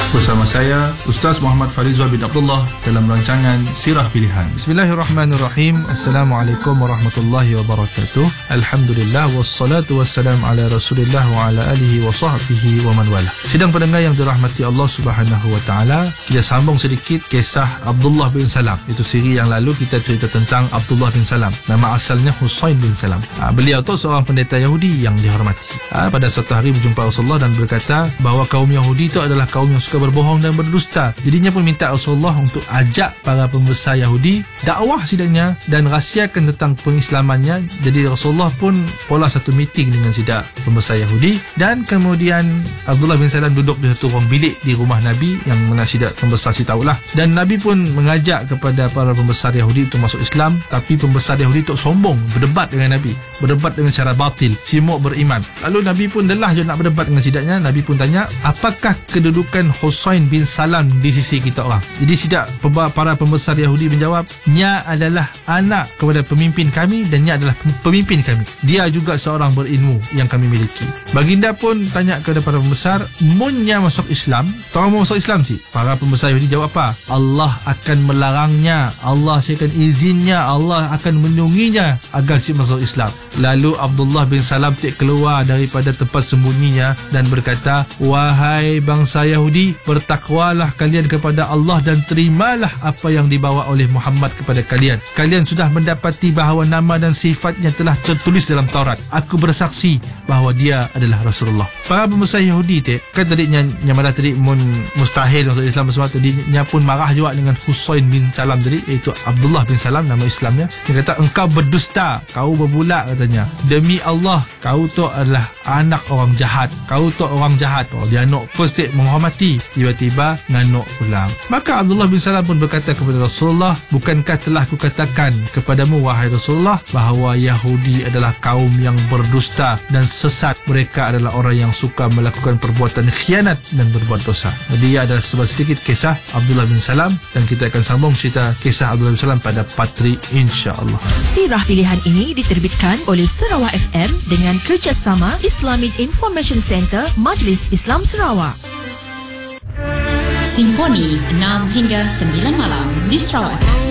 Bersama saya Ustaz Muhammad Farizwa bin Abdullah dalam rancangan Sirah Pilihan. Bismillahirrahmanirrahim. Assalamualaikum warahmatullahi wabarakatuh. Alhamdulillah wassalatu wassalam ala Rasulillah wa ala alihi wa sahbihi wa man wala. Sidang pendengar yang dirahmati Allah Subhanahu wa taala, kita sambung sedikit kisah Abdullah bin Salam. Itu siri yang lalu kita cerita tentang Abdullah bin Salam. Nama asalnya Husain bin Salam. Beliau tu seorang pendeta Yahudi yang dihormati. Pada suatu hari berjumpa Rasulullah dan berkata bahawa kaum Yahudi itu adalah kaum yang suka berbohong dan berdusta. Jadinya pun minta Rasulullah untuk ajak para pembesar Yahudi dakwah sidaknya dan rahsiakan tentang pengislamannya. Jadi Rasulullah pun pola satu meeting dengan sidak pembesar Yahudi, dan kemudian Abdullah bin Salam duduk di satu ruang bilik di rumah Nabi yang mana sidak pembesar si tahulah. Dan Nabi pun mengajak kepada para pembesar Yahudi untuk masuk Islam, tapi pembesar Yahudi itu sombong, berdebat dengan Nabi, berdebat dengan cara batil, simuk beriman. Lalu Nabi pun lelah je nak berdebat dengan sidaknya. Nabi pun tanya, apakah kedudukan Husain bin Salam di sisi kita orang? Jadi sidak para pembesar Yahudi menjawab, nya adalah anak kepada pemimpin kami dan nya adalah pemimpin kami. Dia juga seorang berilmu yang kami miliki. Baginda pun tanya kepada para pembesar, munnya masuk Islam, orang mau masuk Islam sih? Para pembesar Yahudi jawab apa? Allah akan melarangnya, Allah akan izinnya, Allah akan melindunginya agar si masuk Islam. Lalu Abdullah bin Salam keluar daripada tempat sembunyinya dan berkata, wahai bangsa Yahudi, bertakwalah kalian kepada Allah dan terimalah apa yang dibawa oleh Muhammad kepada kalian. Kalian sudah mendapati bahawa nama dan sifatnya telah tertulis dalam Taurat. Aku bersaksi bahawa dia adalah Rasulullah. Para pembesar Yahudi kan tadi yang mana tadi mustahil untuk Islam semua, tadinya pun marah juga dengan Husain bin Salam tadi, iaitu Abdullah bin Salam nama Islamnya. Dia kata, engkau berdusta, kau berbulak katanya. Demi Allah, kau tu adalah anak orang jahat. Kau tu orang jahat. Dia nak first take menghormati, tiba-tiba nganuk pulang. Maka Abdullah bin Salam pun berkata kepada Rasulullah, bukankah telah kukatakan kepadamu wahai Rasulullah bahawa Yahudi adalah kaum yang berdusta dan sesat. Mereka adalah orang yang suka melakukan perbuatan khianat dan berbuat dosa. Jadi ada sedikit kisah Abdullah bin Salam, dan kita akan sambung cerita kisah Abdullah bin Salam pada Patri insya-Allah. Sirah Pilihan ini diterbitkan oleh Sarawak FM dengan kerjasama Islamic Information Center Majlis Islam Sarawak. Simfoni 6 hingga 9 malam di Sarawak FM.